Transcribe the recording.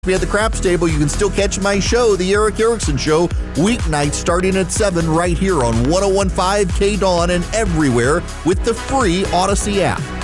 Me at the Craps Table, you can still catch my show, The Eric Erickson Show, weeknights starting at 7 right here on 101.5 KDAWN and everywhere with the free Odyssey app.